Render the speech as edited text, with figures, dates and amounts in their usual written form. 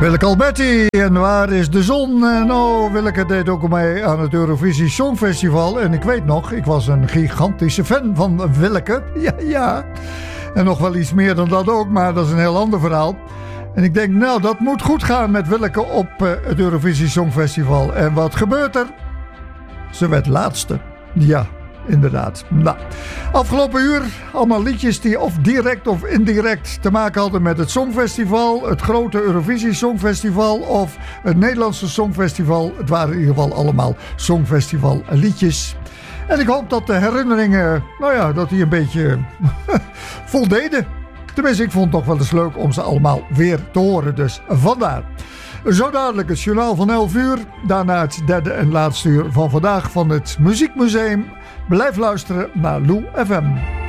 Willeke Alberti, en waar is de zon? Nou, Willeke deed ook mee aan het Eurovisie Songfestival. En ik weet nog, ik was een gigantische fan van Willeke. Ja. En nog wel iets meer dan dat ook, maar dat is een heel ander verhaal. En ik denk, nou, dat moet goed gaan met Willeke op het Eurovisie Songfestival. En wat gebeurt er? Ze werd laatste. Ja, inderdaad. Nou, afgelopen uur allemaal liedjes die of direct of indirect te maken hadden met het Songfestival, het grote Eurovisie Songfestival of het Nederlandse Songfestival. Het waren in ieder geval allemaal Songfestival liedjes. En ik hoop dat de herinneringen, nou ja, dat die een beetje voldeden. Tenminste, ik vond het toch wel eens leuk om ze allemaal weer te horen. Dus vandaar. Zo dadelijk het journaal van 11 uur. Daarna het derde en laatste uur van vandaag van het Muziekmuseum. Blijf luisteren naar Lou FM.